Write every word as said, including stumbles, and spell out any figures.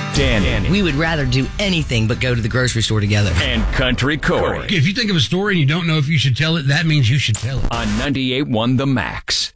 Danny. We would rather do anything but go to the grocery store together. And Country Corey. If you think of a story and you don't know if you should tell it, that means you should tell it. On ninety-eight point one The Max.